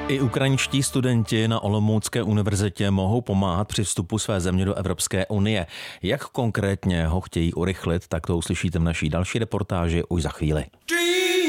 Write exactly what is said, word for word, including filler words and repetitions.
I ukrajinští studenti na Olomoucké univerzitě mohou pomáhat při vstupu své země do Evropské unie. Jak konkrétně ho chtějí urychlit, tak to uslyšíte v naší další reportáži už za chvíli.